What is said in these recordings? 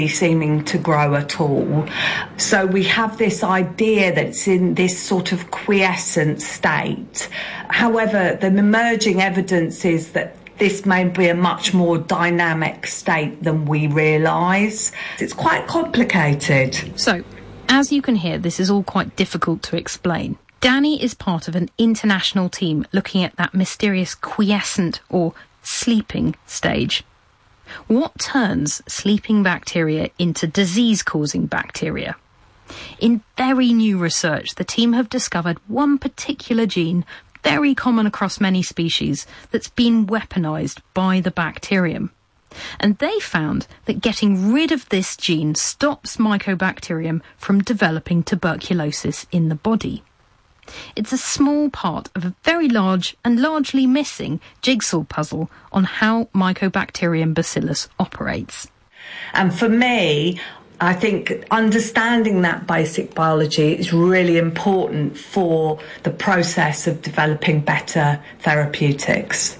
seeming to grow at all. So we have this idea that it's in this sort of quiescent state. However, the emerging evidence is that this may be a much more dynamic state than we realise. It's quite complicated. So, as you can hear, this is all quite difficult to explain. Danny is part of an international team looking at that mysterious quiescent or sleeping stage. What turns sleeping bacteria into disease-causing bacteria? In very new research, the team have discovered one particular gene, very common across many species, that's been weaponised by the bacterium. And they found that getting rid of this gene stops Mycobacterium from developing tuberculosis in the body. It's a small part of a very large and largely missing jigsaw puzzle on how Mycobacterium bacillus operates. And for me, I think understanding that basic biology is really important for the process of developing better therapeutics.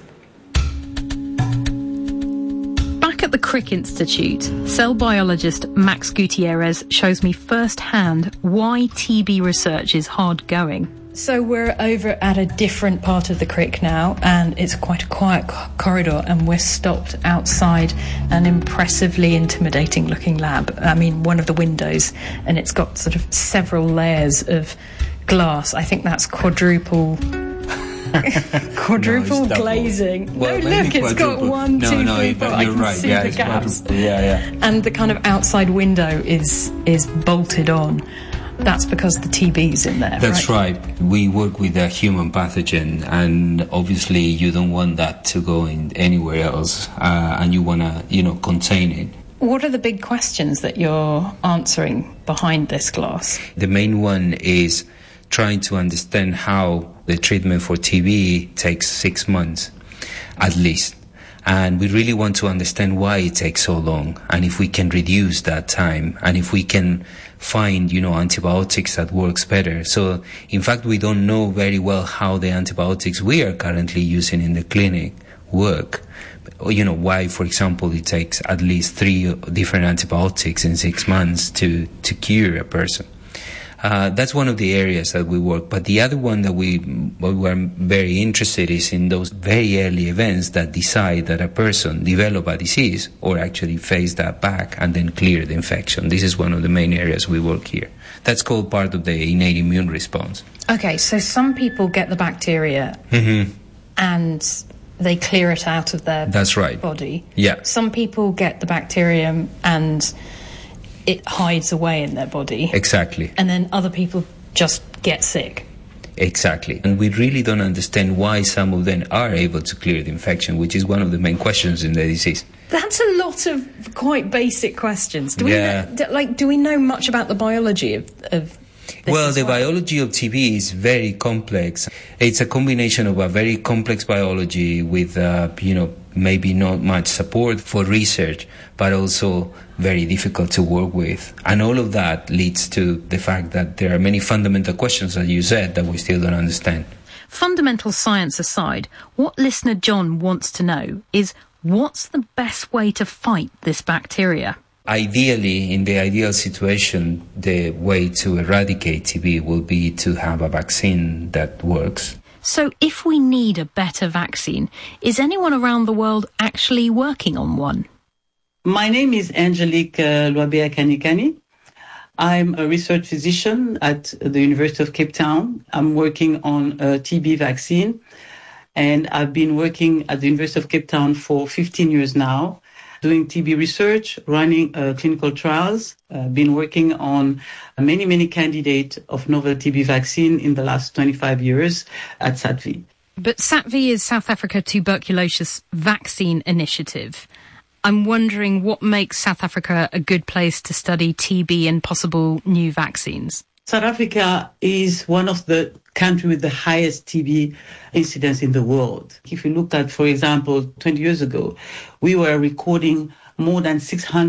Back at the Crick Institute, cell biologist Max Gutierrez shows me firsthand why TB research is hard going. So we're over at a different part of the Crick now, and it's quite a quiet corridor, and we're stopped outside an impressively intimidating looking lab. I mean, one of the windows, and it's got sort of several layers of glass. I think that's quadruple glazing. Well, no, look, it's got 1, 2, 3, 4. I can right. see the gaps. And the kind of outside window is bolted on. That's because the TB's in there. That's right. We work with a human pathogen, and obviously you don't want that to go in anywhere else, and you want to, contain it. What are the big questions that you're answering behind this glass? The main one is trying to understand how the treatment for TB takes 6 months, at least. And we really want to understand why it takes so long, and if we can reduce that time, and if we can find, antibiotics that works better. So, in fact, we don't know very well how the antibiotics we are currently using in the clinic work. Why, for example, it takes at least 3 different antibiotics in 6 months to cure a person. That's one of the areas that we work. But the other one that we were very interested is in those very early events that decide that a person develop a disease or actually face that back and then clear the infection. This is one of the main areas we work here. That's called part of the innate immune response. Okay, so some people get the bacteria and they clear it out of their body. Yeah. Some people get the bacterium and it hides away in their body. Exactly. And then other people just get sick. Exactly. And we really don't understand why some of them are able to clear the infection, which is one of the main questions in the disease. That's a lot of quite basic questions. Do we know much about the biology of this? Well, the biology of TB is very complex. It's a combination of a very complex biology with, maybe not much support for research, but also very difficult to work with. And all of that leads to the fact that there are many fundamental questions, as you said, that we still don't understand. Fundamental science aside, what listener John wants to know is what's the best way to fight this bacteria? Ideally, in the ideal situation, the way to eradicate TB will be to have a vaccine that works. So if we need a better vaccine, is anyone around the world actually working on one? My name is Angelique Lwabea-Kanikani. I'm a research physician at the University of Cape Town. I'm working on a TB vaccine, and I've been working at the University of Cape Town for 15 years now, doing TB research, running clinical trials, been working on many candidates of novel TB vaccine in the last 25 years at SATV. But SATV is South Africa Tuberculosis Vaccine Initiative. I'm wondering what makes South Africa a good place to study TB and possible new vaccines. South Africa is one of the countries with the highest TB incidence in the world. If you looked at, for example, 20 years ago, we were recording more than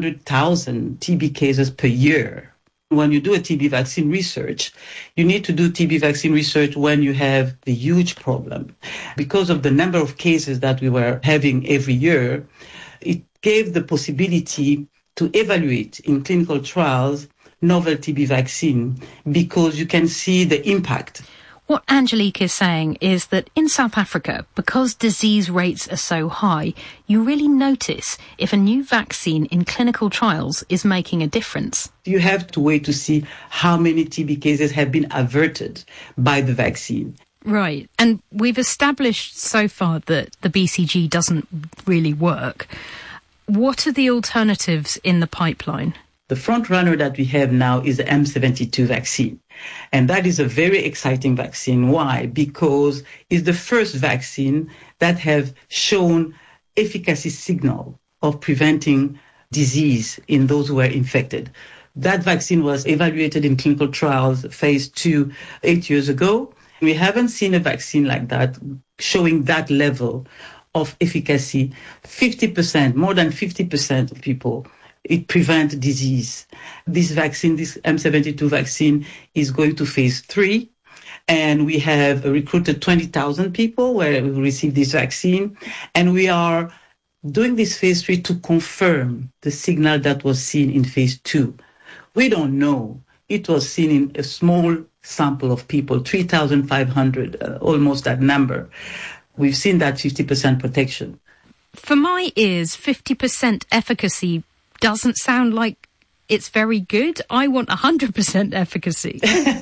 600,000 TB cases per year. When you do a TB vaccine research, you need to do TB vaccine research when you have the huge problem. Because of the number of cases that we were having every year, it gave the possibility to evaluate in clinical trials novel TB vaccine because you can see the impact. What Angelique is saying is that in South Africa, because disease rates are so high, you really notice if a new vaccine in clinical trials is making a difference. You have to wait to see how many TB cases have been averted by the vaccine. Right. And we've established so far that the BCG doesn't really work. What are the alternatives in the pipeline? The front runner that we have now is the M72 vaccine. And that is a very exciting vaccine. Why? Because it's the first vaccine that have shown efficacy signal of preventing disease in those who were infected. That vaccine was evaluated in clinical trials, phase 2, 8 years ago. We haven't seen a vaccine like that showing that level of efficacy. 50%, more than 50% of people, it prevents disease. This vaccine, this M72 vaccine, is going to phase 3. And we have recruited 20,000 people where we received this vaccine. And we are doing this phase 3 to confirm the signal that was seen in phase 2. We don't know. It was seen in a small sample of people, 3,500, almost that number. We've seen that 50% protection. For my ears, 50% efficacy doesn't sound like it's very good. I want 100% efficacy.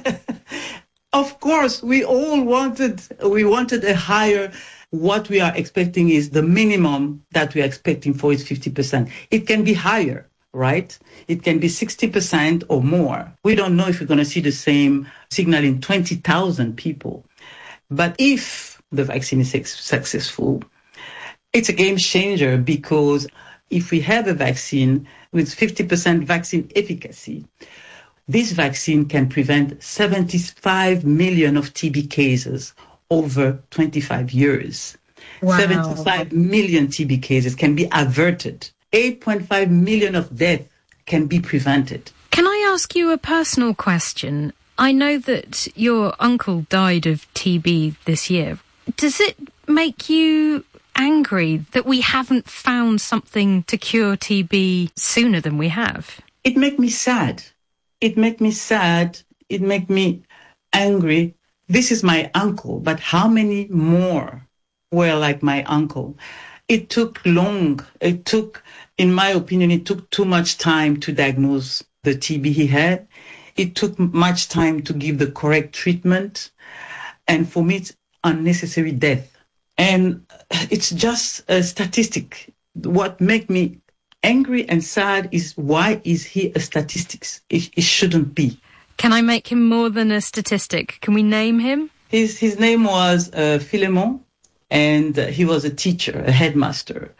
Of course, we wanted a higher. What we are expecting is the minimum that we are expecting for is 50%. It can be higher, right? It can be 60% or more. We don't know if we're going to see the same signal in 20,000 people. But if the vaccine is successful, it's a game changer because if we have a vaccine with 50% vaccine efficacy, this vaccine can prevent 75 million of TB cases over 25 years. Wow. 75 million TB cases can be averted. 8.5 million of deaths can be prevented. Can I ask you a personal question? I know that your uncle died of TB this year. Does it make you angry that we haven't found something to cure TB sooner than we have? It makes me sad. It makes me sad. It makes me angry. This is my uncle, but how many more were like my uncle? It took long. In my opinion, it took too much time to diagnose the TB he had. It took much time to give the correct treatment. And for me, it's unnecessary death. And it's just a statistic. What makes me angry and sad is why is he a statistic? It shouldn't be. Can I make him more than a statistic? Can we name him? His name was Philemon, and he was a teacher, a headmaster.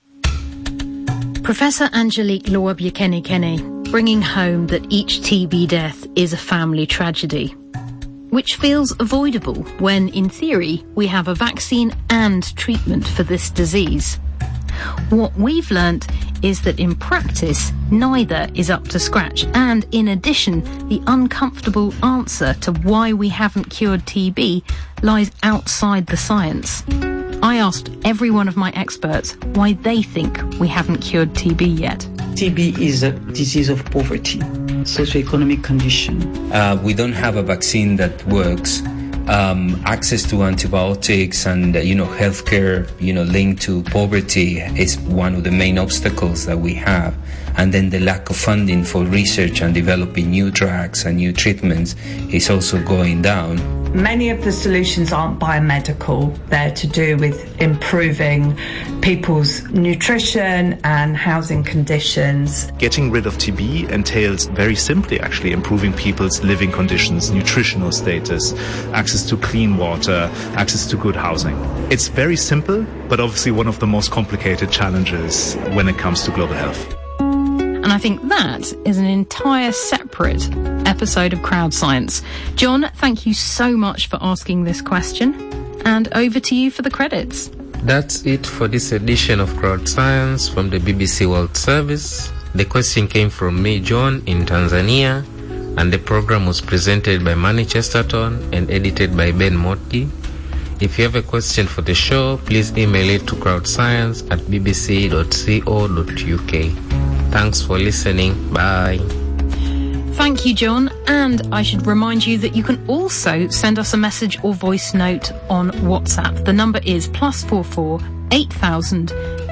Professor Angelique Luabiekeni-Kene, bringing home that each TB death is a family tragedy, which feels avoidable when, in theory, we have a vaccine and treatment for this disease. What we've learnt is that in practice, neither is up to scratch, and in addition, the uncomfortable answer to why we haven't cured TB lies outside the science. I asked every one of my experts why they think we haven't cured TB yet. TB is a disease of poverty, socioeconomic condition. We don't have a vaccine that works. Access to antibiotics and, healthcare, linked to poverty is one of the main obstacles that we have. And then the lack of funding for research and developing new drugs and new treatments is also going down. Many of the solutions aren't biomedical. They're to do with improving people's nutrition and housing conditions. Getting rid of TB entails very simply actually improving people's living conditions, nutritional status, access to clean water, access to good housing. It's very simple, but obviously one of the most complicated challenges when it comes to global health. And I think that is an entire separate episode of Crowd Science. John, thank you so much for asking this question. And over to you for the credits. That's it for this edition of Crowd Science from the BBC World Service. The question came from me, John, in Tanzania, and the program was presented by Manny Chesterton and edited by Ben Motki. If you have a question for the show, please email it to crowdscience@bbc.co.uk. Thanks for listening. Bye. Thank you, John. And I should remind you that you can also send us a message or voice note on WhatsApp. The number is +44 8000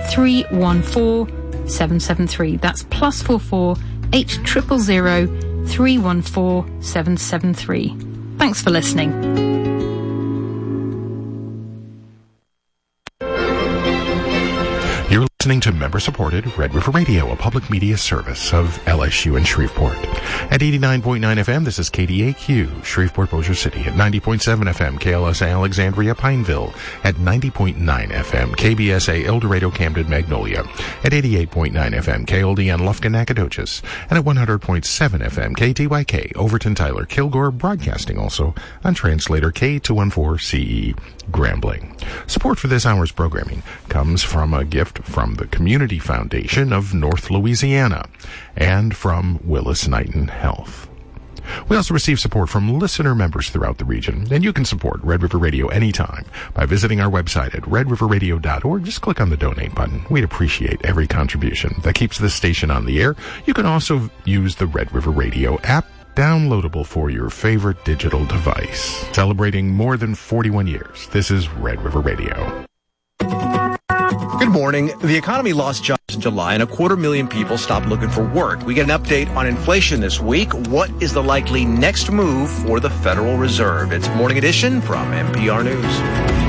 314 773. That's +44 8000 314 773. Thanks for listening. You're listening to member-supported Red River Radio, a public media service of LSU in Shreveport. At 89.9 FM, this is KDAQ, Shreveport, Bossier City. At 90.7 FM, KLSA Alexandria, Pineville. At 90.9 FM, KBSA El Dorado, Camden, Magnolia. At 88.9 FM, KLDN Lufkin, Nacogdoches. And at 100.7 FM, KTYK Overton, Tyler, Kilgore, broadcasting also on translator K214CE Grambling. Support for this hour's programming comes from a gift from the Community Foundation of North Louisiana and from Willis Knighton Health. We also receive support from listener members throughout the region, and you can support Red River Radio anytime by visiting our website at redriverradio.org. Just click on the donate button. We'd appreciate every contribution that keeps this station on the air. You can also use the Red River Radio app, downloadable for your favorite digital device. Celebrating more than 41 years, this is Red River Radio. Good morning. The economy lost jobs in July and 250,000 people stopped looking for work. We get an update on inflation this week. What is the likely next move for the Federal Reserve? It's Morning Edition from NPR News.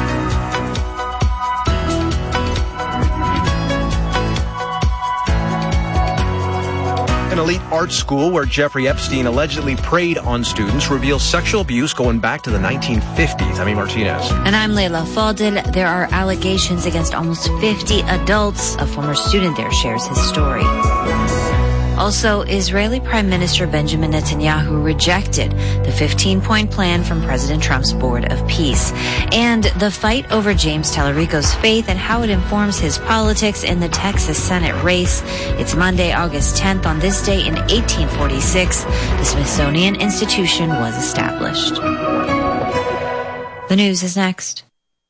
An elite art school where Jeffrey Epstein allegedly preyed on students reveals sexual abuse going back to the 1950s. I'm Martinez. And I'm Leila Fadil. There are allegations against almost 50 adults. A former student there shares his story. Also, Israeli Prime Minister Benjamin Netanyahu rejected the 15-point plan from President Trump's Board of Peace. And the fight over James Tallarico's faith and how it informs his politics in the Texas Senate race. It's Monday, August 10th. On this day in 1846, the Smithsonian Institution was established. The news is next.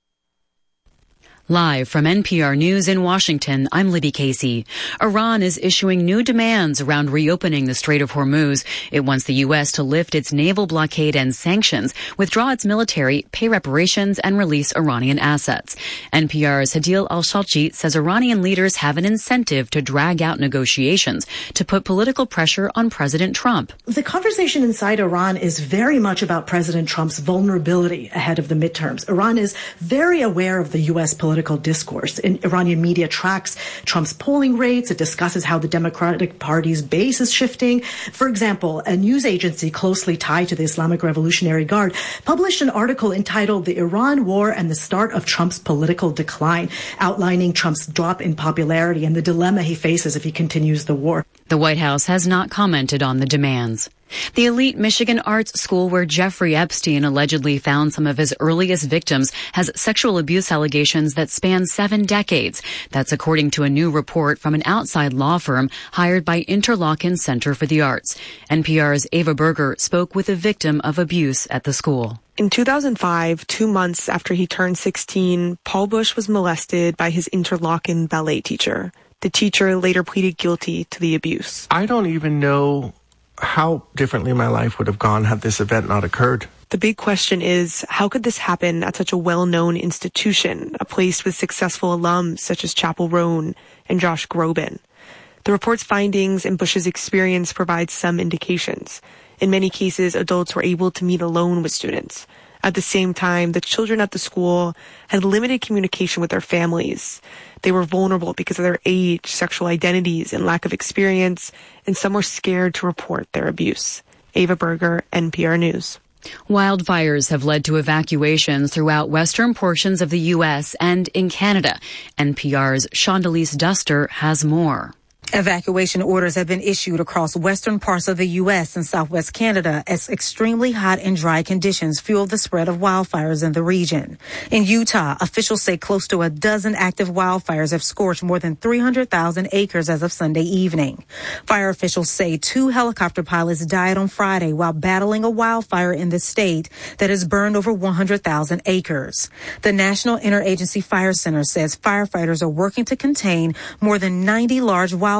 Live from NPR News in Washington, I'm Libby Casey. Iran is issuing new demands around reopening the Strait of Hormuz. It wants the U.S. to lift its naval blockade and sanctions, withdraw its military, pay reparations, and release Iranian assets. NPR's Hadil Al-Shalchi says Iranian leaders have an incentive to drag out negotiations to put political pressure on President Trump. The conversation inside Iran is very much about President Trump's vulnerability ahead of the midterms. Iran is very aware of the U.S. political discourse. Iranian media tracks Trump's polling rates. It discusses how the Democratic Party's base is shifting. For example, a news agency closely tied to the Islamic Revolutionary Guard published an article entitled "The Iran War and the Start of Trump's Political Decline," outlining Trump's drop in popularity and the dilemma he faces if he continues the war. The White House has not commented on the demands. The elite Michigan arts school where Jeffrey Epstein allegedly found some of his earliest victims has sexual abuse allegations that span 7 decades. That's according to a new report from an outside law firm hired by Interlochen Center for the Arts. NPR's Ava Berger spoke with a victim of abuse at the school. In 2005, 2 months after he turned 16, Paul Bush was molested by his Interlochen ballet teacher. The teacher later pleaded guilty to the abuse. I don't even know how differently my life would have gone had this event not occurred. The big question is, how could this happen at such a well-known institution, a place with successful alums such as Chappell Roan and Josh Groban? The report's findings and Bush's experience provide some indications. In many cases, adults were able to meet alone with students. At the same time, the children at the school had limited communication with their families. They were vulnerable because of their age, sexual identities, and lack of experience, and some were scared to report their abuse. Ava Berger, NPR News. Wildfires have led to evacuations throughout western portions of the U.S. and in Canada. NPR's Shondelise Duster has more. Evacuation orders have been issued across western parts of the U.S. and southwest Canada as extremely hot and dry conditions fuel the spread of wildfires in the region. In Utah, officials say close to a dozen active wildfires have scorched more than 300,000 acres as of Sunday evening. Fire officials say 2 helicopter pilots died on Friday while battling a wildfire in the state that has burned over 100,000 acres. The National Interagency Fire Center says firefighters are working to contain more than 90 large wildfires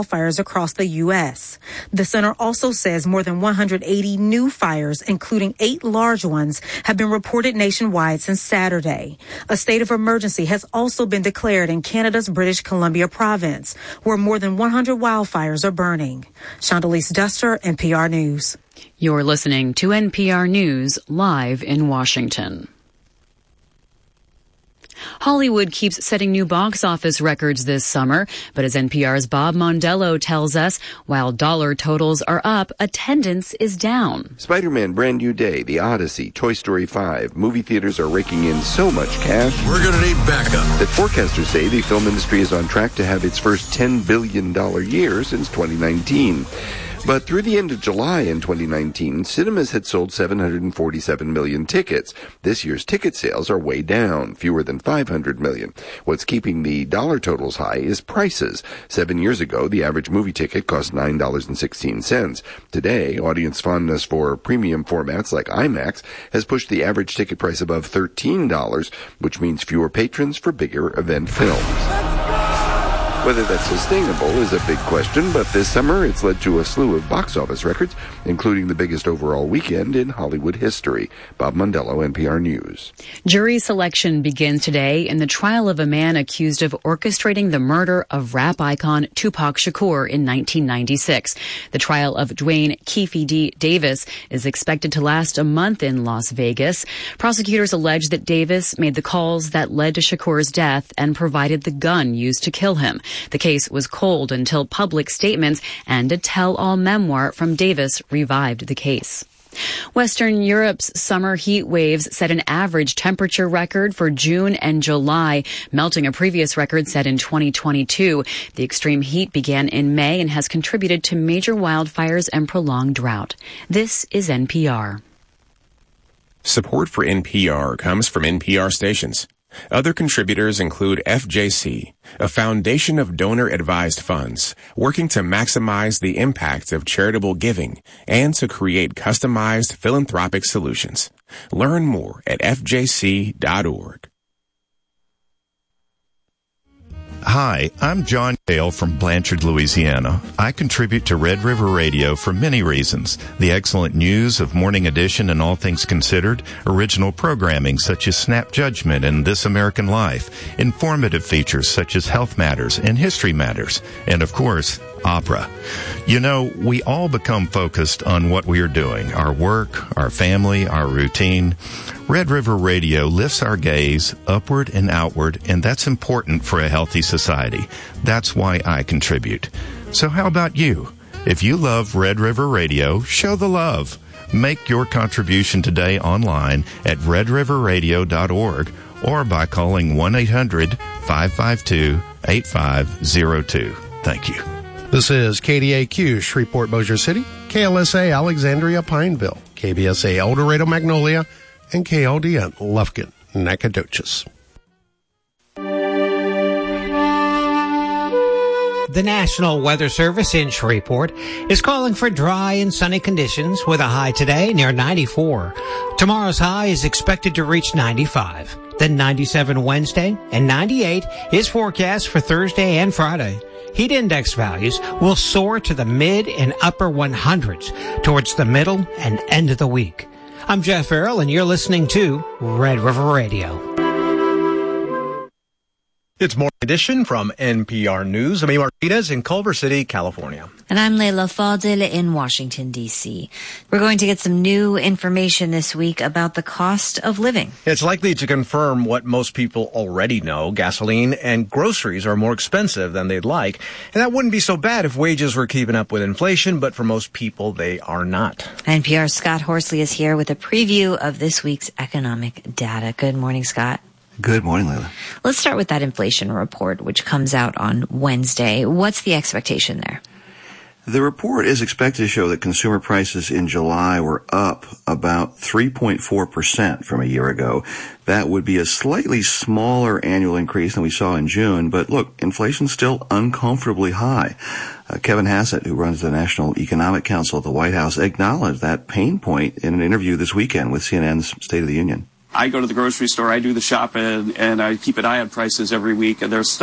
wildfires across the U.S. The center also says more than 180 new fires, including 8 large ones, have been reported nationwide since Saturday. A state of emergency has also been declared in Canada's British Columbia province, where more than 100 wildfires are burning. Chandalise Duster, NPR News. You're listening to NPR News live in Washington. Hollywood keeps setting new box office records this summer, but as NPR's Bob Mondello tells us, while dollar totals are up, attendance is down. Spider-Man Brand New Day, The Odyssey, Toy Story 5, movie theaters are raking in so much cash. We're going to need backup. That forecasters say the film industry is on track to have its first $10 billion year since 2019. But through the end of July in 2019, cinemas had sold 747 million tickets. This year's ticket sales are way down, fewer than 500 million. What's keeping the dollar totals high is prices. 7 years ago, the average movie ticket cost $9.16. Today, audience fondness for premium formats like IMAX has pushed the average ticket price above $13, which means fewer patrons for bigger event films. Whether that's sustainable is a big question, but this summer it's led to a slew of box office records, including the biggest overall weekend in Hollywood history. Bob Mondello, NPR News. Jury selection begins today in the trial of a man accused of orchestrating the murder of rap icon Tupac Shakur in 1996. The trial of Dwayne Keefe D. Davis is expected to last a month in Las Vegas. Prosecutors allege that Davis made the calls that led to Shakur's death and provided the gun used to kill him. The case was cold until public statements and a tell-all memoir from Davis revived the case. Western Europe's summer heat waves set an average temperature record for June and July, melting a previous record set in 2022. The extreme heat began in May and has contributed to major wildfires and prolonged drought. This is NPR. Support for NPR comes from NPR stations. Other contributors include FJC, a foundation of donor-advised funds working to maximize the impact of charitable giving and to create customized philanthropic solutions. Learn more at fjc.org. Hi, I'm John Gale from Blanchard, Louisiana. I contribute to Red River Radio for many reasons. The excellent news of Morning Edition and All Things Considered, original programming such as Snap Judgment and This American Life, informative features such as Health Matters and History Matters, and of course, opera. You know, we all become focused on what we are doing, our work, our family, our routine. Red River Radio lifts our gaze upward and outward, and that's important for a healthy society. That's why I contribute. So how about you? If you love Red River Radio, show the love. Make your contribution today online at redriverradio.org or by calling 1-800-552-8502. Thank you. This is KDAQ, Shreveport, Bossier City, KLSA, Alexandria, Pineville, KBSA, El Dorado, Magnolia, and KLDN, Lufkin, Nacogdoches. The National Weather Service in Shreveport is calling for dry and sunny conditions with a high today near 94. Tomorrow's high is expected to reach 95. Then 97 Wednesday and 98 is forecast for Thursday and Friday. Heat index values will soar to the mid and upper 100s towards the middle and end of the week. I'm Jeff Farrell, and you're listening to Red River Radio. It's Morning Edition from NPR News. I'm Amy Martinez in Culver City, California. And I'm Leila Fadel in Washington, D.C. We're going to get some new information this week about the cost of living. It's likely to confirm what most people already know. Gasoline and groceries are more expensive than they'd like. And that wouldn't be so bad if wages were keeping up with inflation, but for most people, they are not. NPR's Scott Horsley is here with a preview of this week's economic data. Good morning, Scott. Good morning, Leila. Let's start with that inflation report, which comes out on Wednesday. What's the expectation there? The report is expected to show that consumer prices in July were up about 3.4% from a year ago. That would be a slightly smaller annual increase than we saw in June, but look, inflation's still uncomfortably high. Kevin Hassett, who runs the National Economic Council at the White House, acknowledged that pain point in an interview this weekend with CNN's State of the Union. I go to the grocery store, I do the shopping, and I keep an eye on prices every week, and there's stuff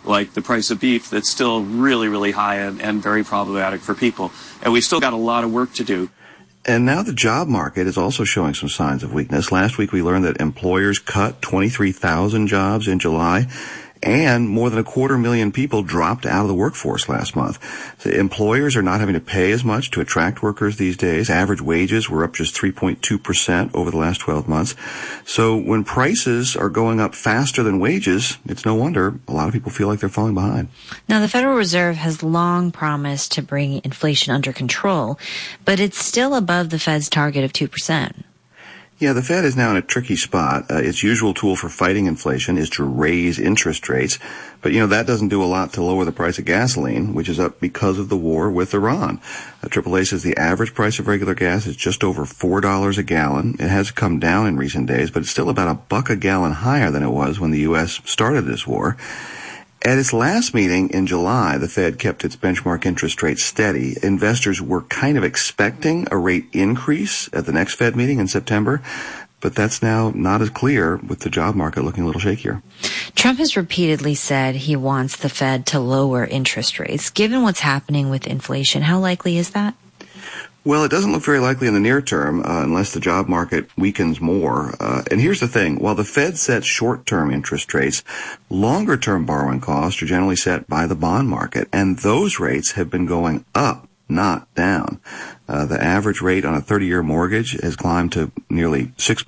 like the price of beef, that's still really, really high and very problematic for people. And we've still got a lot of work to do. And now the job market is also showing some signs of weakness. Last week we learned that employers cut 23,000 jobs in July, and more than 250,000 people dropped out of the workforce last month. So employers are not having to pay as much to attract workers these days. Average wages were up just 3.2% over the last 12 months. So when prices are going up faster than wages, it's no wonder a lot of people feel like they're falling behind. Now, the Federal Reserve has long promised to bring inflation under control, but it's still above the Fed's target of 2%. Yeah, the Fed is now in a tricky spot. Its usual tool for fighting inflation is to raise interest rates. But, that doesn't do a lot to lower the price of gasoline, which is up because of the war with Iran. AAA says the average price of regular gas is just over $4 a gallon. It has come down in recent days, but it's still about $1 a gallon higher than it was when the U.S. started this war. At its last meeting in July, the Fed kept its benchmark interest rate steady. Investors were kind of expecting a rate increase at the next Fed meeting in September, but that's now not as clear with the job market looking a little shakier. Trump has repeatedly said he wants the Fed to lower interest rates. Given what's happening with inflation, how likely is that? Well, it doesn't look very likely in the near term unless the job market weakens more. And here's the thing. While the Fed sets short-term interest rates, longer-term borrowing costs are generally set by the bond market, and those rates have been going up, not down. The average rate on a 30-year mortgage has climbed to nearly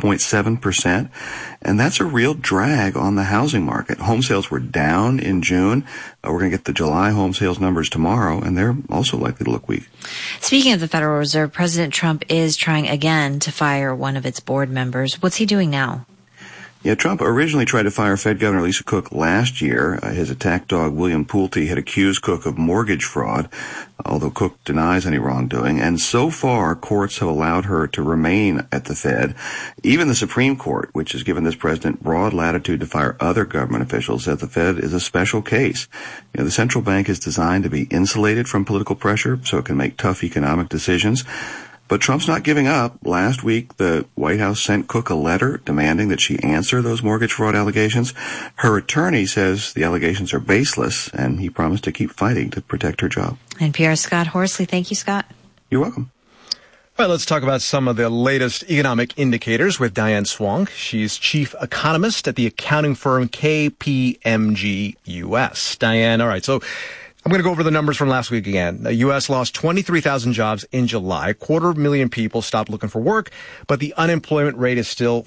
6.7%, and that's a real drag on the housing market. Home sales were down in June. We're going to get the July home sales numbers tomorrow, and they're also likely to look weak. Speaking of the Federal Reserve, President Trump is trying again to fire one of its board members. What's he doing now? Yeah, Trump originally tried to fire Fed Governor Lisa Cook last year. His attack dog, William Pulte, had accused Cook of mortgage fraud, although Cook denies any wrongdoing. And so far, courts have allowed her to remain at the Fed. Even the Supreme Court, which has given this president broad latitude to fire other government officials, said the Fed is a special case. The central bank is designed to be insulated from political pressure so it can make tough economic decisions. But Trump's not giving up. Last week, the White House sent Cook a letter demanding that she answer those mortgage fraud allegations. Her attorney says the allegations are baseless, and he promised to keep fighting to protect her job. NPR's Scott Horsley. Thank you, Scott. You're welcome. All right, let's talk about some of the latest economic indicators with Diane Swonk. She's chief economist at the accounting firm KPMG US. Diane, all right, so I'm going to go over the numbers from last week again. The U.S. lost 23,000 jobs in July. 250,000 people stopped looking for work, but the unemployment rate is still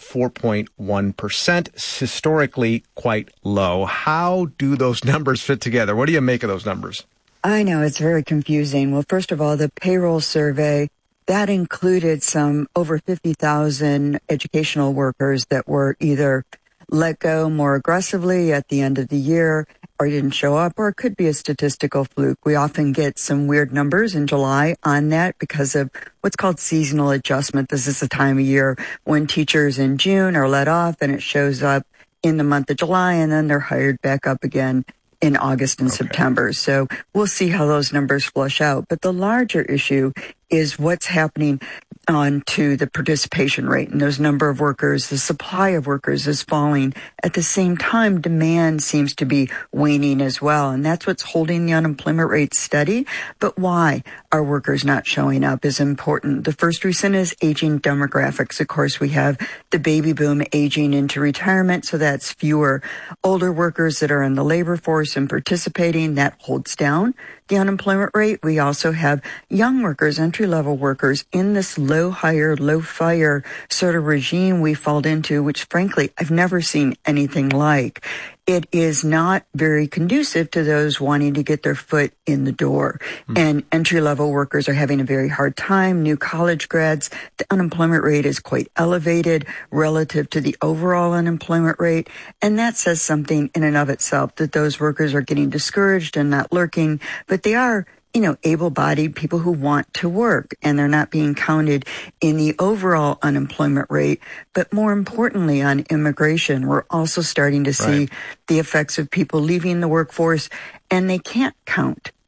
4.1%, historically quite low. How do those numbers fit together? What do you make of those numbers? I know, it's very confusing. Well, first of all, the payroll survey, that included some over 50,000 educational workers that were either let go more aggressively at the end of the year or didn't show up, or it could be a statistical fluke. We often get some weird numbers in July on that because of what's called seasonal adjustment. This is the time of year when teachers in June are let off and it shows up in the month of July, and then they're hired back up again in August and September. So we'll see how those numbers flush out. But the larger issue is what's happening on to the participation rate, and those number of workers, the supply of workers is falling. At the same time, demand seems to be waning as well, and that's what's holding the unemployment rate steady. But why are workers not showing up is important. The first reason is aging demographics. Of course, we have the baby boom aging into retirement, so that's fewer older workers that are in the labor force and participating. That holds down the unemployment rate. We also have young workers, entry-level workers, in this low hire, low fire sort of regime we fall into, which frankly, I've never seen anything like. It is not very conducive to those wanting to get their foot in the door. And entry-level workers are having a very hard time. New college grads, the unemployment rate is quite elevated relative to the overall unemployment rate. And that says something in and of itself, that those workers are getting discouraged and not lurking, but they are, able-bodied people who want to work, and they're not being counted in the overall unemployment rate. But more importantly, on immigration, we're also starting to see the effects of people leaving the workforce, and they can't count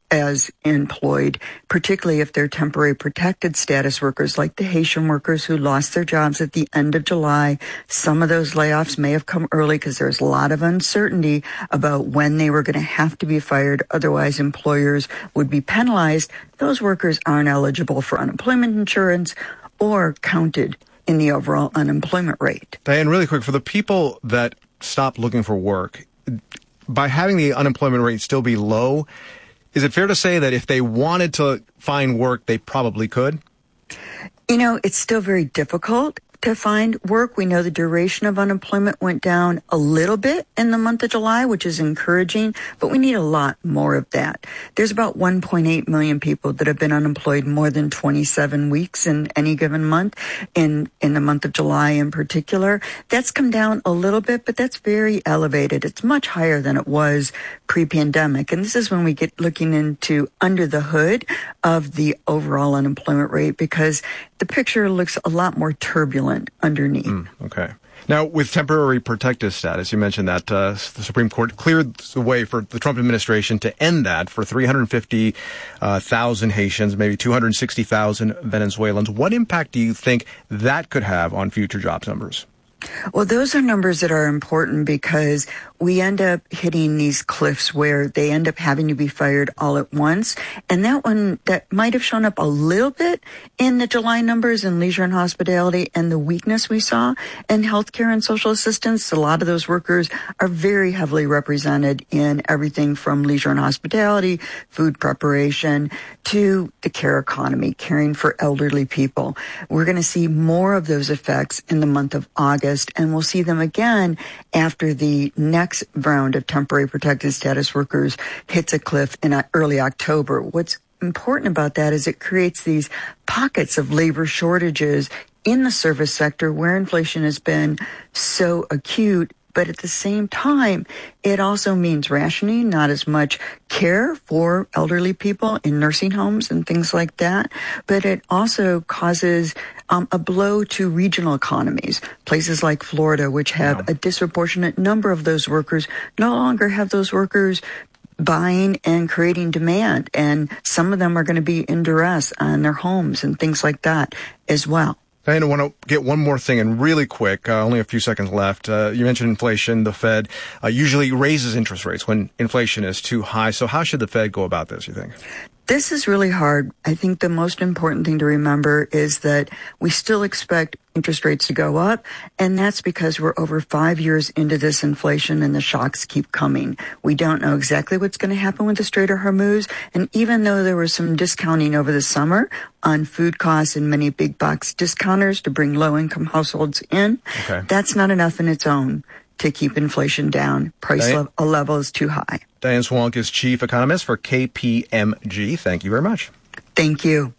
as employed, particularly if they're temporary protected status workers like the Haitian workers who lost their jobs at the end of July. Some of those layoffs may have come early because there's a lot of uncertainty about when they were going to have to be fired. Otherwise, employers would be penalized. Those workers aren't eligible for unemployment insurance or counted in the overall unemployment rate. Diane, really quick, for the people that stop looking for work, by having the unemployment rate still be low, is it fair to say that if they wanted to find work, they probably could? You know, it's still very difficult to find work. We know the duration of unemployment went down a little bit in the month of July, which is encouraging, but we need a lot more of that. There's about 1.8 million people that have been unemployed more than 27 weeks in any given month, in the month of July in particular. That's come down a little bit, but that's very elevated. It's much higher than it was pre-pandemic. And this is when we get looking into under the hood of the overall unemployment rate, because the picture looks a lot more turbulent underneath. Okay. Now, with temporary protective status, you mentioned that the Supreme Court cleared the way for the Trump administration to end that for 350,000 Haitians, maybe 260,000 Venezuelans. What impact do you think that could have on future jobs numbers? Well, those are numbers that are important because we end up hitting these cliffs where they end up having to be fired all at once. And that one, that might have shown up a little bit in the July numbers in leisure and hospitality, and the weakness we saw in healthcare and social assistance. A lot of those workers are very heavily represented in everything from leisure and hospitality, food preparation, to the care economy, caring for elderly people. We're going to see more of those effects in the month of August, and we'll see them again after the next round of temporary protected status workers hits a cliff in early October. What's important about that is it creates these pockets of labor shortages in the service sector where inflation has been so acute. But at the same time, it also means rationing, not as much care for elderly people in nursing homes and things like that. But it also causes a blow to regional economies. Places like Florida, which have a disproportionate number of those workers, no longer have those workers buying and creating demand. And some of them are going to be in duress on their homes and things like that as well. I want to get one more thing in really quick, only a few seconds left. You mentioned inflation. The Fed usually raises interest rates when inflation is too high. So how should the Fed go about this, you think? This is really hard. I think the most important thing to remember is that we still expect interest rates to go up, and that's because we're over 5 years into this inflation and the shocks keep coming. We don't know exactly what's going to happen with the Strait of Hormuz, and even though there was some discounting over the summer on food costs and many big box discounters to bring low-income households in, that's not enough in its own to keep inflation down. Price level is too high. Diane Swonk is chief economist for KPMG. Thank you very much. Thank you.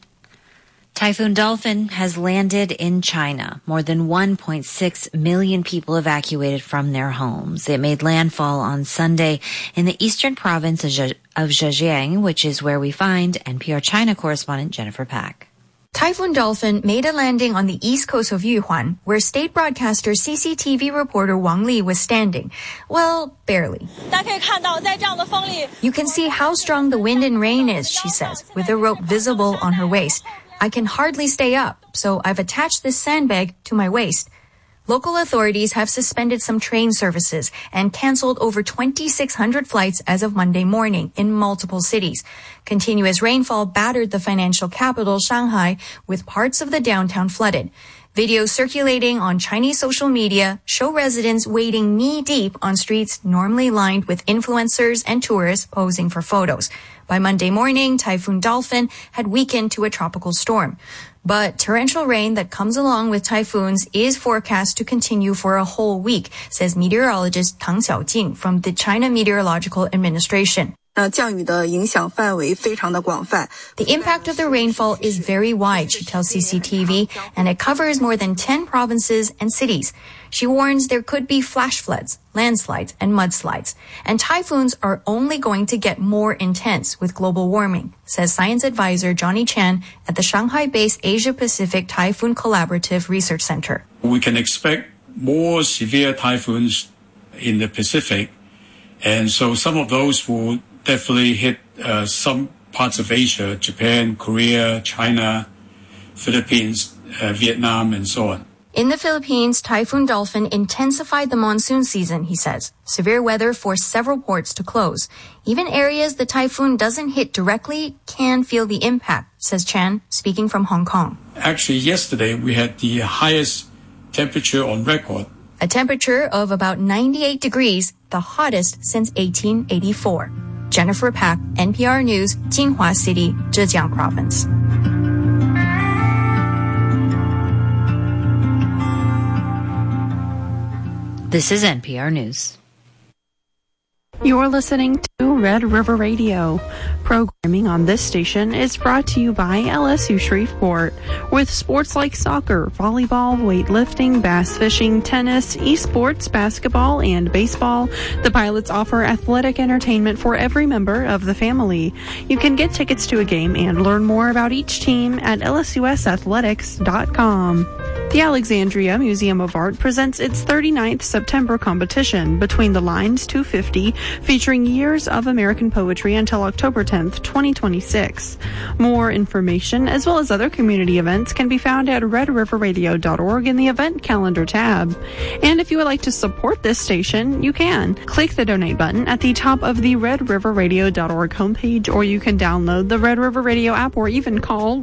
Typhoon Dolphin has landed in China. More than 1.6 million people evacuated from their homes. It made landfall on Sunday in the eastern province of Zhejiang, which is where we find NPR China correspondent Jennifer Pack. Typhoon Dolphin made a landing on the east coast of Yuhuan, where state broadcaster CCTV reporter Wang Li was standing. Well, barely. You can see how strong the wind and rain is, she says, with a rope visible on her waist. I can hardly stay up, so I've attached this sandbag to my waist. Local authorities have suspended some train services and canceled over 2,600 flights as of Monday morning in multiple cities. Continuous rainfall battered the financial capital, Shanghai, with parts of the downtown flooded. Videos circulating on Chinese social media show residents wading knee-deep on streets normally lined with influencers and tourists posing for photos. By Monday morning, Typhoon Dolphin had weakened to a tropical storm. But torrential rain that comes along with typhoons is forecast to continue for a whole week, says meteorologist Tang Xiaojing from the China Meteorological Administration. The impact of the rainfall is very wide, she tells CCTV, and it covers more than 10 provinces and cities. She warns there could be flash floods, landslides, and mudslides. And typhoons are only going to get more intense with global warming, says science advisor Johnny Chan at the Shanghai-based Asia-Pacific Typhoon Collaborative Research Center. We can expect more severe typhoons in the Pacific, and so some of those will definitely hit some parts of Asia, Japan, Korea, China, Philippines, Vietnam, and so on. In the Philippines, Typhoon Dolphin intensified the monsoon season, he says. Severe weather forced several ports to close. Even areas the typhoon doesn't hit directly can feel the impact, says Chan, speaking from Hong Kong. Actually, yesterday we had the highest temperature on record. A temperature of about 98 degrees, the hottest since 1884. Jennifer Pak, NPR News, Jinhua City, Zhejiang Province. This is NPR News. You're listening to Red River Radio. Programming on this station is brought to you by LSU Shreveport. With sports like soccer, volleyball, weightlifting, bass fishing, tennis, esports, basketball, and baseball, the Pilots offer athletic entertainment for every member of the family. You can get tickets to a game and learn more about each team at lsusathletics.com. The Alexandria Museum of Art presents its 39th September competition, Between the Lines 250, featuring years of American poetry until October 10th, 2026. More information, as well as other community events, can be found at redriverradio.org in the event calendar tab. And if you would like to support this station, you can. Click the donate button at the top of the redriverradio.org homepage, or you can download the Red River Radio app or even call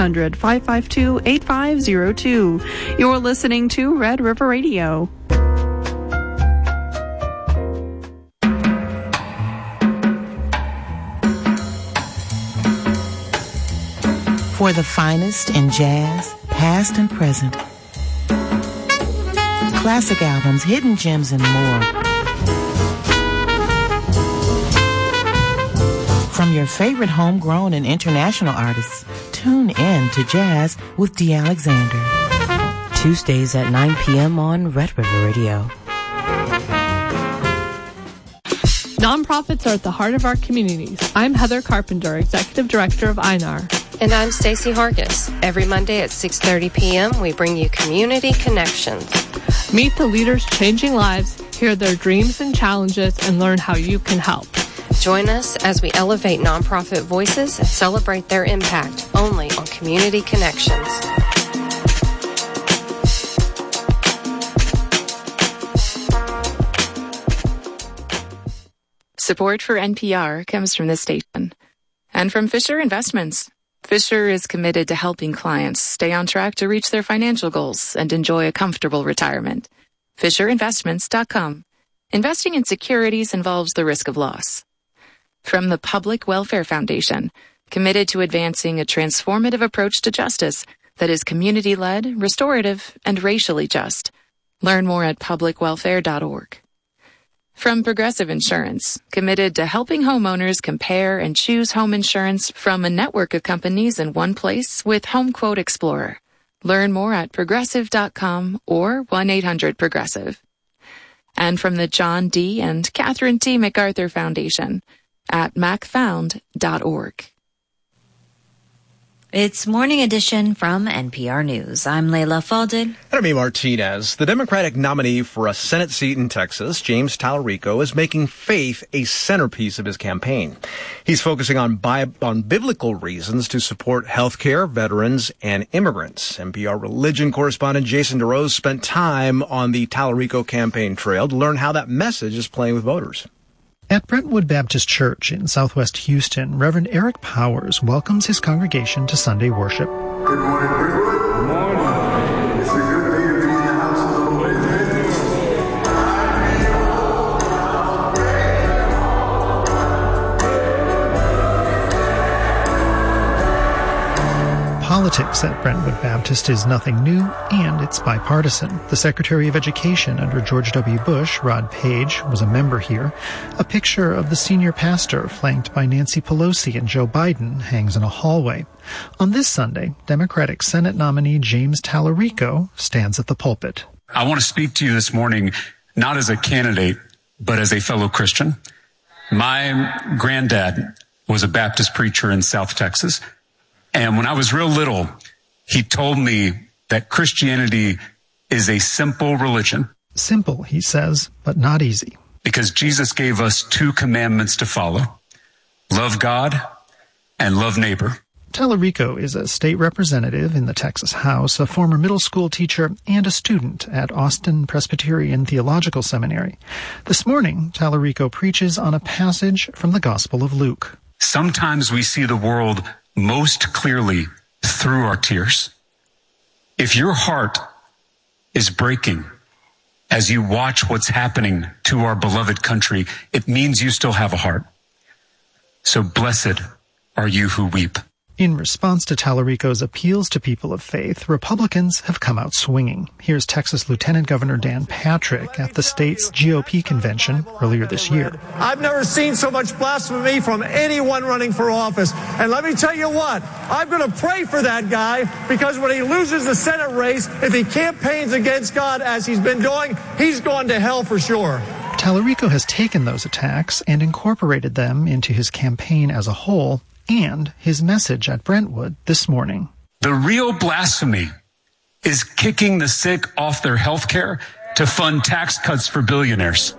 1-800-552-8502. You're listening to Red River Radio. For the finest in jazz, past and present. Classic albums, hidden gems, and more. From your favorite homegrown and international artists, tune in to Jazz with D. Alexander. Tuesdays at 9 p.m. on Red River Radio. Nonprofits are at the heart of our communities. I'm Heather Carpenter, Executive Director of INAR. And I'm Stacy Hargis. Every Monday at 6:30 p.m., we bring you Community Connections. Meet the leaders changing lives, hear their dreams and challenges, and learn how you can help. Join us as we elevate nonprofit voices and celebrate their impact only on Community Connections. Support for NPR comes from this station and from Fisher Investments. Fisher is committed to helping clients stay on track to reach their financial goals and enjoy a comfortable retirement. FisherInvestments.com. Investing in securities involves the risk of loss. From the Public Welfare Foundation, committed to advancing a transformative approach to justice that is community-led, restorative, and racially just. Learn more at publicwelfare.org. From Progressive Insurance, committed to helping homeowners compare and choose home insurance from a network of companies in one place with HomeQuote Explorer. Learn more at progressive.com or 1-800-PROGRESSIVE. And from the John D. and Catherine T. MacArthur Foundation at macfound.org. It's Morning Edition from NPR News. I'm Leila Faldin. And I'm E. Martinez. The Democratic nominee for a Senate seat in Texas, James Tallarico, is making faith a centerpiece of his campaign. He's focusing on biblical reasons to support health care, veterans, and immigrants. NPR religion correspondent Jason DeRose spent time on the Tallarico campaign trail to learn how that message is playing with voters. At Brentwood Baptist Church in southwest Houston, Reverend Eric Powers welcomes his congregation to Sunday worship. Good morning, Brentwood. Good morning. It's a good day to be in the house of the Lord. Politics at Brentwood Baptist is nothing new, and it's bipartisan. The Secretary of Education under George W. Bush, Rod Page, was a member here. A picture of the senior pastor, flanked by Nancy Pelosi and Joe Biden, hangs in a hallway. On this Sunday, Democratic Senate nominee James Tallarico stands at the pulpit. I want to speak to you this morning, not as a candidate, but as a fellow Christian. My granddad was a Baptist preacher in South Texas. And when I was real little, he told me that Christianity is a simple religion. Simple, he says, but not easy. Because Jesus gave us two commandments to follow. love God, and love neighbor. Tallarico is a state representative in the Texas House, a former middle school teacher, and a student at Austin Presbyterian Theological Seminary. This morning, Tallarico preaches on a passage from the Gospel of Luke. Sometimes we see the world most clearly through our tears. If your heart is breaking as you watch what's happening to our beloved country, it means you still have a heart. So blessed are you who weep. In response to Tallarico's appeals to people of faith, Republicans have come out swinging. Here's Texas Lieutenant Governor Dan Patrick at the state's GOP convention earlier this year. I've never seen so much blasphemy from anyone running for office. And let me tell you what, I'm going to pray for that guy, because when he loses the Senate race, if he campaigns against God as he's been doing, he's going to hell for sure. Tallarico has taken those attacks and incorporated them into his campaign as a whole, and his message at Brentwood this morning. The real blasphemy is kicking the sick off their health care to fund tax cuts for billionaires.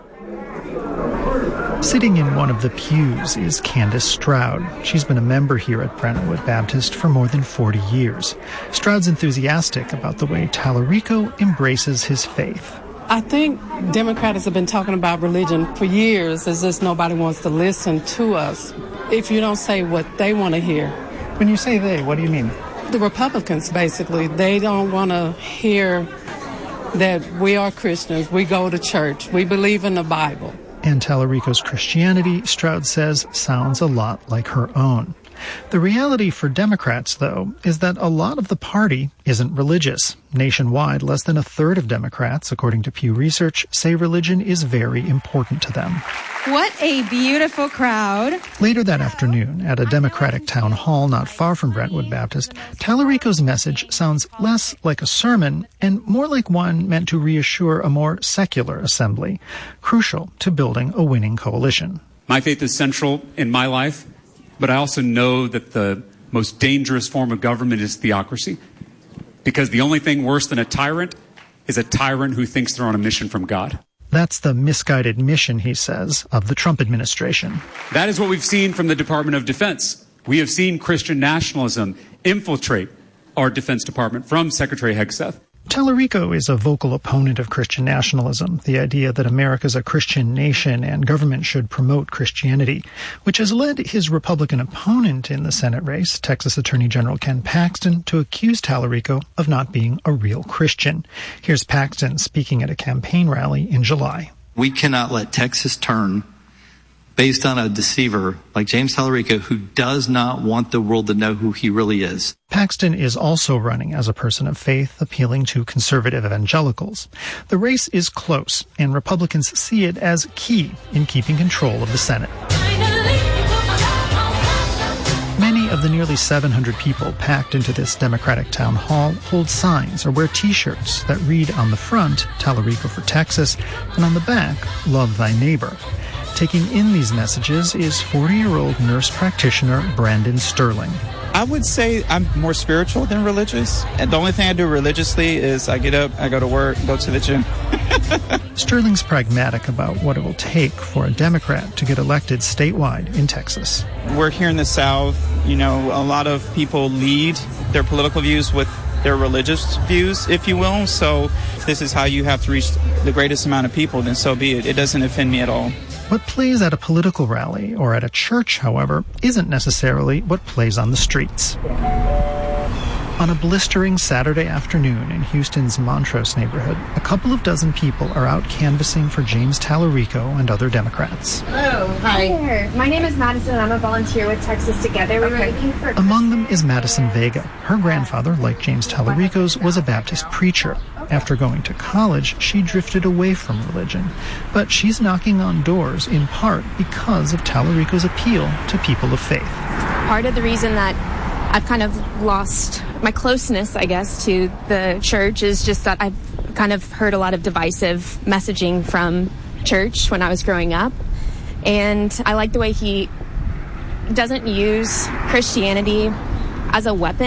Sitting in one of the pews is Candace Stroud. She's been a member here at Brentwood Baptist for more than 40 years. Stroud's enthusiastic about the way Tallarico embraces his faith. I think Democrats have been talking about religion for years. It's just nobody wants to listen to us if you don't say what they want to hear. When you say they, what do you mean? The Republicans, basically. They don't want to hear that we are Christians, we go to church, we believe in the Bible. And Tallarico's Christianity, Stroud says, sounds a lot like her own. The reality for Democrats, though, is that a lot of the party isn't religious. Nationwide, less than a third of Democrats, according to Pew Research, say religion is very important to them. What a beautiful crowd. Later that afternoon, at a Democratic town hall not far from Brentwood Baptist, Tallarico's message sounds less like a sermon and more like one meant to reassure a more secular assembly, crucial to building a winning coalition. My faith is central in my life, but I also know that the most dangerous form of government is theocracy, because the only thing worse than a tyrant is a tyrant who thinks they're on a mission from God. That's the misguided mission, he says, of the Trump administration. That is what we've seen from the Department of Defense. We have seen Christian nationalism infiltrate our Defense Department from Secretary Hegseth. Tallarico is a vocal opponent of Christian nationalism, the idea that America's a Christian nation and government should promote Christianity, which has led his Republican opponent in the Senate race, Texas Attorney General Ken Paxton, to accuse Tallarico of not being a real Christian. Here's Paxton speaking at a campaign rally in July. We cannot let Texas turn based on a deceiver like James Tallarico, who does not want the world to know who he really is. Paxton is also running as a person of faith, appealing to conservative evangelicals. The race is close, and Republicans see it as key in keeping control of the Senate. Many of the nearly 700 people packed into this Democratic town hall hold signs or wear T-shirts that read on the front, Tallarico for Texas, and on the back, Love Thy Neighbor. Taking in these messages is 40-year-old nurse practitioner Brandon Sterling. I would say I'm more spiritual than religious. And the only thing I do religiously is I get up, I go to work, go to the gym. Sterling's pragmatic about what it will take for a Democrat to get elected statewide in Texas. We're here in the South. You know, a lot of people lead their political views with their religious views, if you will. So if this is how you have to reach the greatest amount of people, then so be it. It doesn't offend me at all. What plays at a political rally or at a church, however, isn't necessarily what plays on the streets. On a blistering Saturday afternoon in Houston's Montrose neighborhood, a couple of dozen people are out canvassing for James Tallarico and other Democrats. Hello. Hi. Hi. My name is Madison. I'm a volunteer with Texas Together. We were looking for... Among them is Madison Vega. Her grandfather, like James Tallarico's, was a Baptist preacher. After going to college, she drifted away from religion. But she's knocking on doors in part because of Tallarico's appeal to people of faith. Part of the reason that I've kind of lost my closeness, I guess, to the church is just that I've kind of heard a lot of divisive messaging from church when I was growing up. And I like the way he doesn't use Christianity as a weapon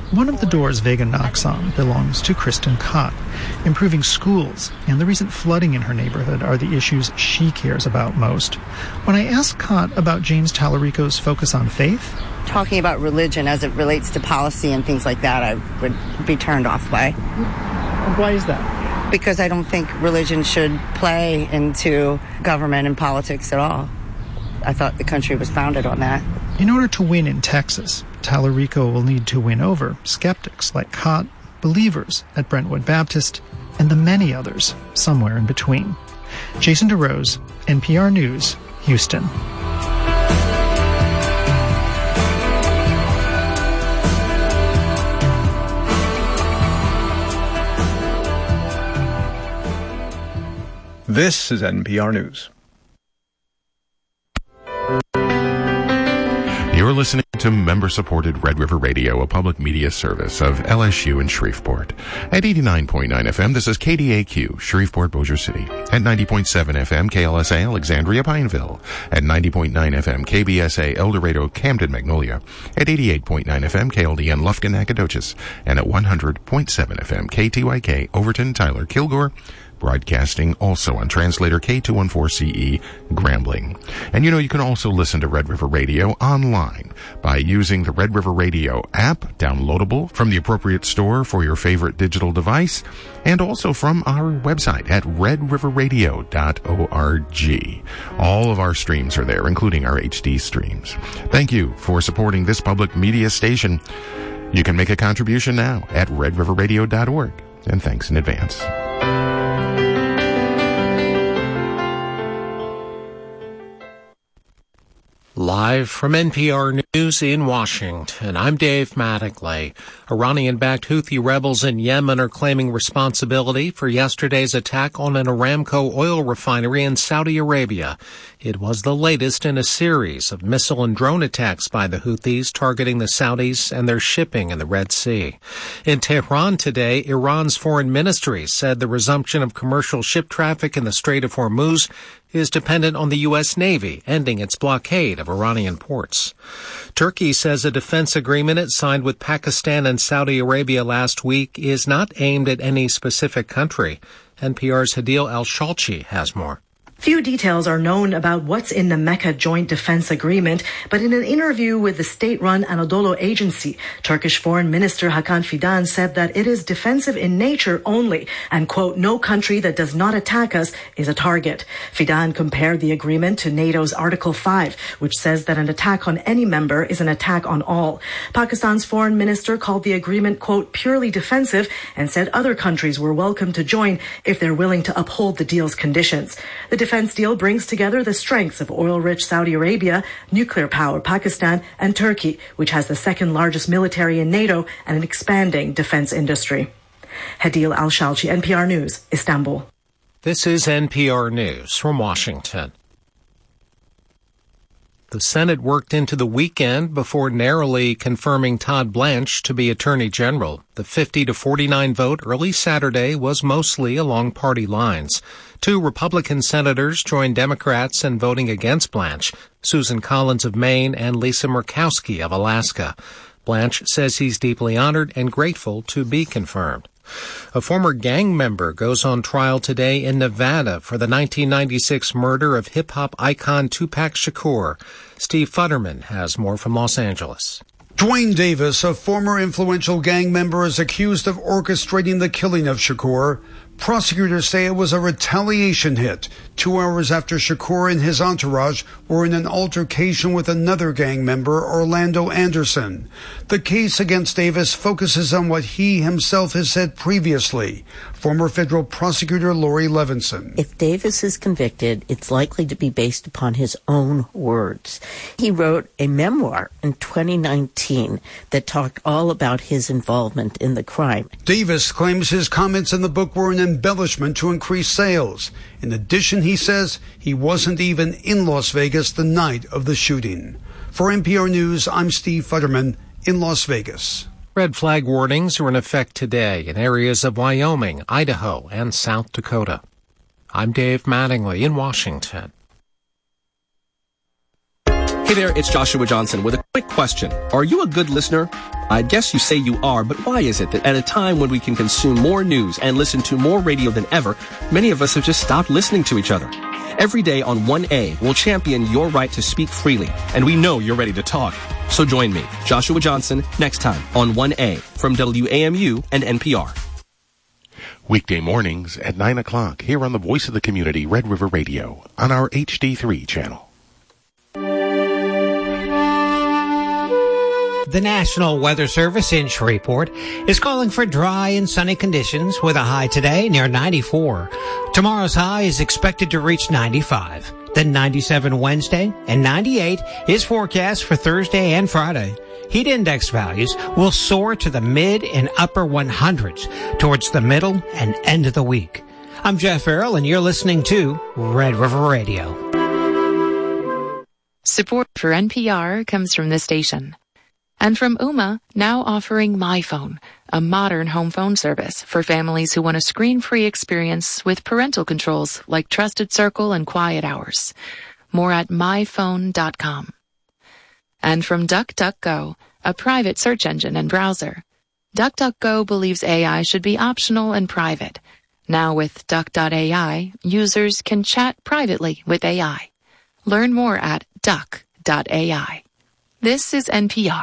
One of the doors Vega knocks on belongs to Kristen Kott. Improving schools and the recent flooding in her neighborhood are the issues she cares about most. When I asked Kott about James Tallarico's focus on faith, talking about religion as it relates to policy and things like that, I would be turned off by. Why is that? Because I don't think religion should play into government and politics at all. I thought the country was founded on that. In order to win in Texas, Tallarico will need to win over skeptics like Kott, believers at Brentwood Baptist, and the many others somewhere in between. Jason DeRose, NPR News, Houston. This is NPR News. You're listening to member-supported Red River Radio, a public media service of LSU in Shreveport. At 89.9 FM, this is KDAQ, Shreveport, Bossier City. At 90.7 FM, KLSA, Alexandria, Pineville. At 90.9 FM, KBSA, El Dorado, Camden, Magnolia. At 88.9 FM, KLDN, Lufkin, Nacogdoches. And at 100.7 FM, KTYK, Overton, Tyler, Kilgore, broadcasting also on translator K214CE Grambling. And you can also listen to Red River Radio online by using the Red River Radio app, downloadable from the appropriate store for your favorite digital device, and also from our website at redriverradio.org. All of our streams are there, including our HD streams. Thank you for supporting this public media station. You can make a contribution now at redriverradio.org, and thanks in advance. Live from NPR News in Washington, I'm Dave Mattingly. Iranian-backed Houthi rebels in Yemen are claiming responsibility for yesterday's attack on an Aramco oil refinery in Saudi Arabia. It was the latest in a series of missile and drone attacks by the Houthis targeting the Saudis and their shipping in the Red Sea. In Tehran today, Iran's foreign ministry said the resumption of commercial ship traffic in the Strait of Hormuz is dependent on the U.S. Navy ending its blockade of Iranian ports. Turkey says a defense agreement it signed with Pakistan and Saudi Arabia last week is not aimed at any specific country. NPR's Hadil Al-Shalchi has more. Few details are known about what's in the Mecca Joint Defense Agreement, but in an interview with the state-run Anadolu Agency, Turkish Foreign Minister Hakan Fidan said that it is defensive in nature only and, quote, no country that does not attack us is a target. Fidan compared the agreement to NATO's Article 5, which says that an attack on any member is an attack on all. Pakistan's foreign minister called the agreement, quote, purely defensive and said other countries were welcome to join if they're willing to uphold the deal's conditions. The defense deal brings together the strengths of oil-rich Saudi Arabia, nuclear power Pakistan, and Turkey, which has the second largest military in NATO and an expanding defense industry. Hadil Al-Shalchi, NPR News, Istanbul. This is NPR News from Washington. The Senate worked into the weekend before narrowly confirming Todd Blanche to be Attorney General. The 50-49 vote early Saturday was mostly along party lines. 2 Republican senators joined Democrats in voting against Blanche, Susan Collins of Maine and Lisa Murkowski of Alaska. Blanche says he's deeply honored and grateful to be confirmed. A former gang member goes on trial today in Nevada for the 1996 murder of hip-hop icon Tupac Shakur. Steve Futterman has more from Los Angeles. Dwayne Davis, a former influential gang member, is accused of orchestrating the killing of Shakur. Prosecutors say it was a retaliation hit 2 hours after Shakur and his entourage were in an altercation with another gang member, Orlando Anderson. The case against Davis focuses on what he himself has said previously. Former federal prosecutor Lori Levinson. If Davis is convicted, it's likely to be based upon his own words. He wrote a memoir in 2019 that talked all about his involvement in the crime. Davis claims his comments in the book were an embellishment to increase sales. In addition, he says he wasn't even in Las Vegas the night of the shooting. For NPR News, I'm Steve Futterman in Las Vegas. Red flag warnings are in effect today in areas of Wyoming, Idaho, and South Dakota. I'm Dave Mattingly in Washington. Hey there, it's Joshua Johnson with a quick question. Are you a good listener? I guess you say you are, but why is it that at a time when we can consume more news and listen to more radio than ever, many of us have just stopped listening to each other? Every day on 1A, we'll champion your right to speak freely, and we know you're ready to talk. So join me, Joshua Johnson, next time on 1A from WAMU and NPR. Weekday mornings at 9 o'clock here on the Voice of the Community, Red River Radio, on our HD3 channel. The National Weather Service in Shreveport is calling for dry and sunny conditions with a high today near 94. Tomorrow's high is expected to reach 95. Then 97 Wednesday and 98 is forecast for Thursday and Friday. Heat index values will soar to the mid and upper 100s towards the middle and end of the week. I'm Jeff Farrell, and you're listening to Red River Radio. Support for NPR comes from this station. And from Ooma, now offering MyPhone, a modern home phone service for families who want a screen-free experience with parental controls like Trusted Circle and Quiet Hours. More at myphone.com. And from DuckDuckGo, a private search engine and browser. DuckDuckGo believes AI should be optional and private. Now with Duck.ai, users can chat privately with AI. Learn more at duck.ai. This is NPR.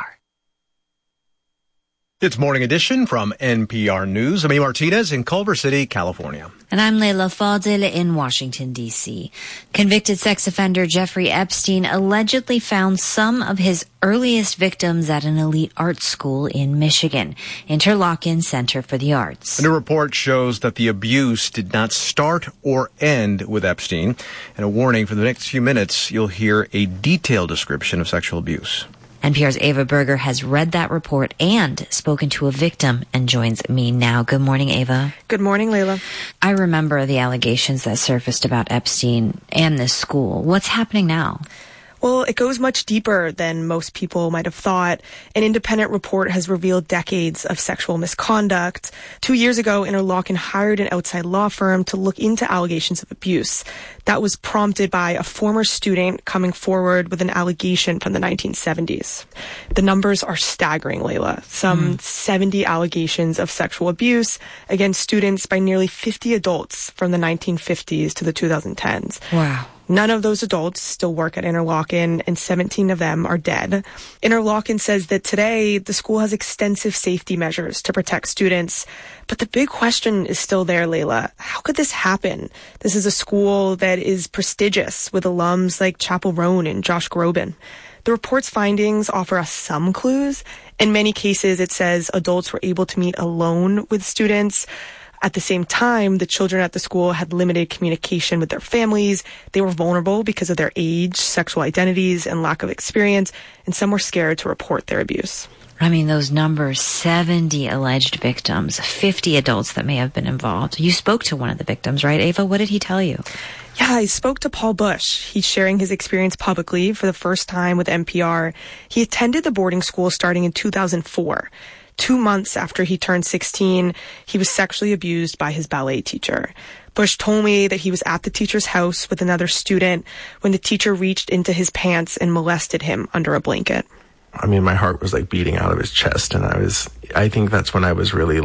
It's Morning Edition from NPR News. I'm A. Martinez in Culver City, California. And I'm Leila Fadel in Washington, D.C. Convicted sex offender Jeffrey Epstein allegedly found some of his earliest victims at an elite art school in Michigan, Interlochen Center for the Arts. A new report shows that the abuse did not start or end with Epstein. And a warning, for the next few minutes, you'll hear a detailed description of sexual abuse. NPR's Ava Berger has read that report and spoken to a victim and joins me now. Good morning, Ava. Good morning, Leila. I remember the allegations that surfaced about Epstein and this school. What's happening now? Well, it goes much deeper than most people might have thought. An independent report has revealed decades of sexual misconduct. 2 years ago, Interlochen hired an outside law firm to look into allegations of abuse. That was prompted by a former student coming forward with an allegation from the 1970s. The numbers are staggering, Leila. Some 70 allegations of sexual abuse against students by nearly 50 adults from the 1950s to the 2010s. Wow. None of those adults still work at Interlochen, and 17 of them are dead. Interlochen says that today the school has extensive safety measures to protect students. But the big question is still there, Leila. How could this happen? This is a school that is prestigious with alums like Chappell Roan and Josh Groban. The report's findings offer us some clues. In many cases, it says adults were able to meet alone with students. At the same time, the children at the school had limited communication with their families. They were vulnerable because of their age, sexual identities, and lack of experience, and some were scared to report their abuse. I mean, those numbers, 70 alleged victims, 50 adults that may have been involved. You spoke to one of the victims, right, Ava? What did he tell you? Yeah, I spoke to Paul Bush. He's sharing his experience publicly for the first time with NPR. He attended the boarding school starting in 2004. 2 months after he turned 16, he was sexually abused by his ballet teacher. Bush told me that he was at the teacher's house with another student when the teacher reached into his pants and molested him under a blanket. I mean, my heart was like beating out of his chest, and I think that's when I was really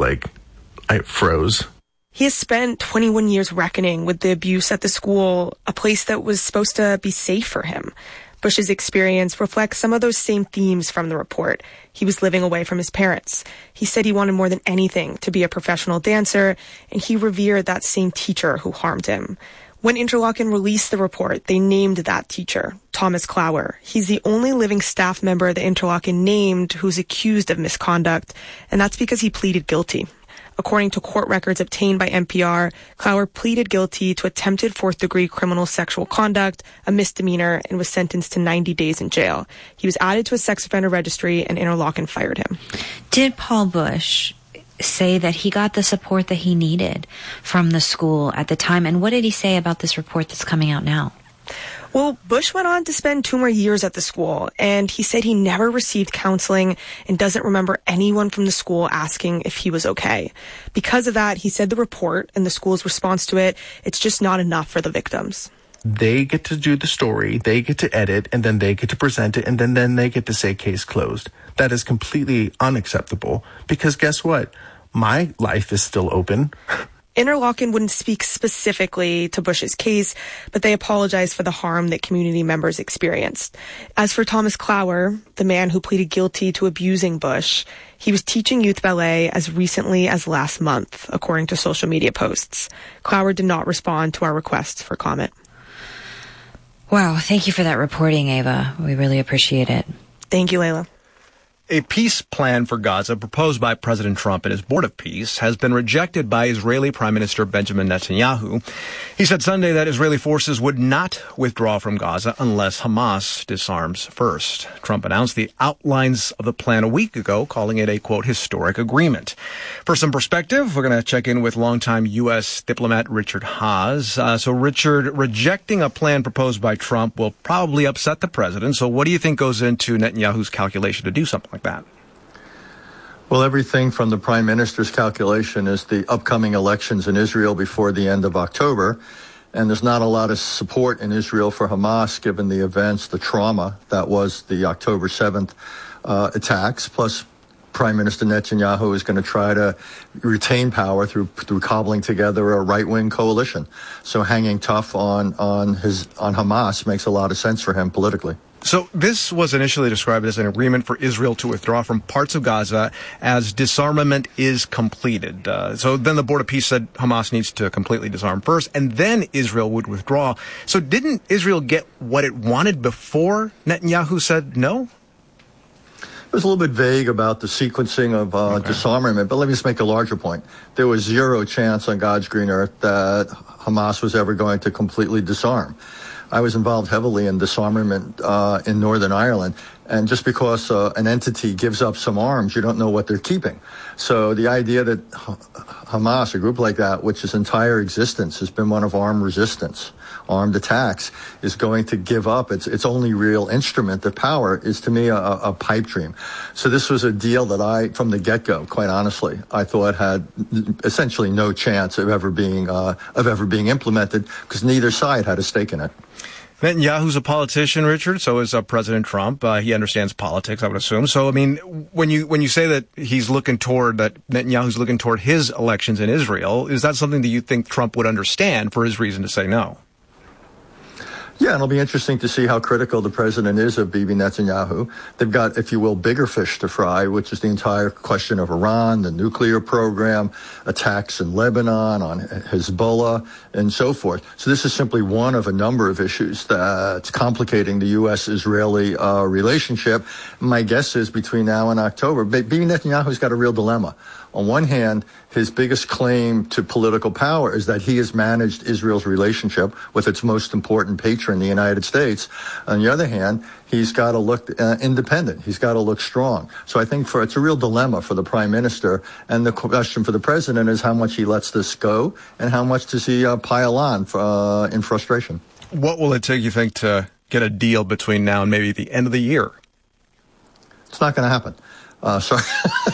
I froze. He has spent 21 years reckoning with the abuse at the school, a place that was supposed to be safe for him. Bush's experience reflects some of those same themes from the report. He was living away from his parents. He said he wanted more than anything to be a professional dancer, and he revered that same teacher who harmed him. When Interlochen released the report, they named that teacher, Thomas Clower. He's the only living staff member that Interlochen named who's accused of misconduct, and that's because he pleaded guilty. According to court records obtained by NPR, Clower pleaded guilty to attempted fourth-degree criminal sexual conduct, a misdemeanor, and was sentenced to 90 days in jail. He was added to a sex offender registry, and Interlochen fired him. Did Paul Bush say that he got the support that he needed from the school at the time? And what did he say about this report that's coming out now? Well, Bush went on to spend 2 more years at the school, and he said he never received counseling and doesn't remember anyone from the school asking if he was okay. Because of that, he said the report and the school's response to it, it's just not enough for the victims. They get to do the story, they get to edit, and then they get to present it, and then they get to say case closed. That is completely unacceptable, because guess what? My life is still open. Interlochen wouldn't speak specifically to Bush's case, but they apologized for the harm that community members experienced. As for Thomas Clower, the man who pleaded guilty to abusing Bush, he was teaching youth ballet as recently as last month, according to social media posts. Clower did not respond to our requests for comment. Wow, thank you for that reporting, Ava. We really appreciate it. Thank you, Layla. A peace plan for Gaza proposed by President Trump and his Board of Peace has been rejected by Israeli Prime Minister Benjamin Netanyahu. He said Sunday that Israeli forces would not withdraw from Gaza unless Hamas disarms first. Trump announced the outlines of the plan a week ago, calling it a, quote, historic agreement. For some perspective, we're going to check in with longtime U.S. diplomat Richard Haass. So, Richard, rejecting a plan proposed by Trump will probably upset the president. So what do you think goes into Netanyahu's calculation to do something like that? Well, everything from the prime minister's calculation is the upcoming elections in Israel before the end of October. And there's not a lot of support in Israel for Hamas, given the events, the trauma that was the October 7th attacks. Plus, Prime Minister Netanyahu is going to try to retain power through cobbling together a right-wing coalition. So hanging tough on Hamas makes a lot of sense for him politically. So this was initially described as an agreement for Israel to withdraw from parts of Gaza as disarmament is completed. So then the Board of Peace said Hamas needs to completely disarm first, and then Israel would withdraw. So didn't Israel get what it wanted before Netanyahu said no? It was a little bit vague about the sequencing of disarmament, but let me just make a larger point. There was zero chance on God's green earth that Hamas was ever going to completely disarm. I was involved heavily in disarmament in Northern Ireland, and just because an entity gives up some arms, you don't know what they're keeping. So the idea that Hamas, a group like that, which its entire existence has been one of armed resistance, armed attacks, is going to give up its only real instrument of power is, to me, a pipe dream. So this was a deal that I, from the get-go, quite honestly, I thought had essentially no chance of ever being implemented, because neither side had a stake in it. Netanyahu's a politician, Richard. So is President Trump. He understands politics, I would assume. So, I mean, when you say that Netanyahu's looking toward his elections in Israel, is that something that you think Trump would understand for his reason to say no? Yeah, and it'll be interesting to see how critical the president is of Bibi Netanyahu. They've got, if you will, bigger fish to fry, which is the entire question of Iran, the nuclear program, attacks in Lebanon, on Hezbollah, and so forth. So this is simply one of a number of issues that's complicating the U.S.-Israeli relationship. My guess is between now and October, Bibi Netanyahu's got a real dilemma. On one hand, his biggest claim to political power is that he has managed Israel's relationship with its most important patron, the United States. On the other hand, he's got to look independent. He's got to look strong. So I think it's a real dilemma for the prime minister. And the question for the president is how much he lets this go and how much does he pile on in frustration. What will it take, you think, to get a deal between now and maybe the end of the year? It's not going to happen. Sorry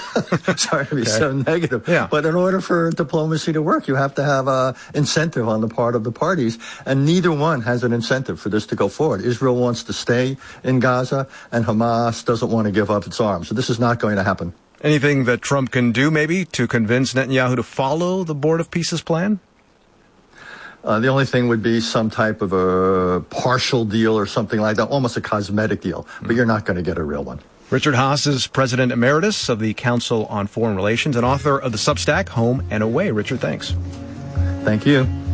to be so negative. Yeah. But in order for diplomacy to work, you have to have incentive on the part of the parties, and neither one has an incentive for this to go forward. Israel wants to stay in Gaza, and Hamas doesn't want to give up its arms. So this is not going to happen. Anything that Trump can do, maybe, to convince Netanyahu to follow the Board of Peace's plan? The only thing would be some type of a partial deal or something like that, almost a cosmetic deal. But you're not going to get a real one. Richard Haass is President Emeritus of the Council on Foreign Relations and author of the Substack Home and Away. Richard, thanks. Thank you.